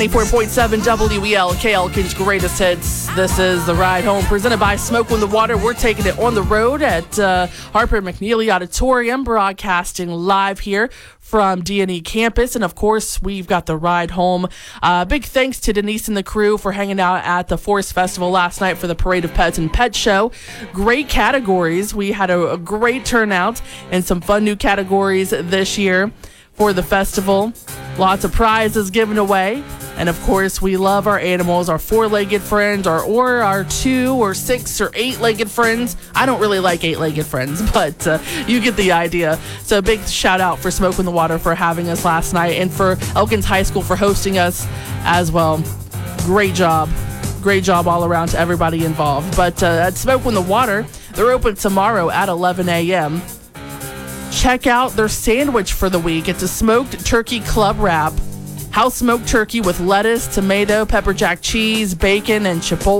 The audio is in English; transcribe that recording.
94.7 WELK, Elkin's greatest hits. This is The Ride Home, presented by Smoke on the Water. We're taking it on the road at Harper McNeely Auditorium, broadcasting live here from D&E campus. And of course, we've got The Ride Home. Big thanks to Denise and the crew for hanging out at the Forest Festival last night for the Parade of Pets and Pet Show. Great categories. We had a great turnout and some fun new categories this year for the festival. Lots of prizes given away. And of course, we love our animals, our four-legged friends, or our 2 or 6 or 8-legged friends. I don't really like 8-legged friends, but you get the idea. So a big shout out for Smoke on the Water for having us last night, and for Elkins High School for hosting us as well. Great job. Great job all around to everybody involved. But at Smoke on the Water, they're open tomorrow at 11 a.m. Check out their sandwich for the week. It's a smoked turkey club wrap. House smoked turkey with lettuce, tomato, pepper jack cheese, bacon, and chipotle